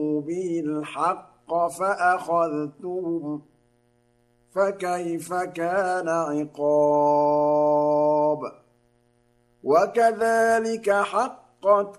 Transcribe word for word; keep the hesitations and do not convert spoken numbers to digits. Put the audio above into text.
به الحق فأخذتهم فكيف كان عقاب وكذلك حقت